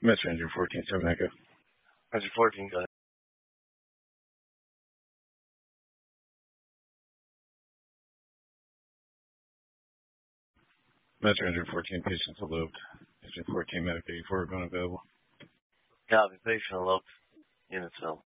Messenger 14-7 Echo. Messenger 14, go ahead. Messenger 14, patients eloped. Messenger 14, Medicaid 4 going available. Copy, patient eloped. Units filled.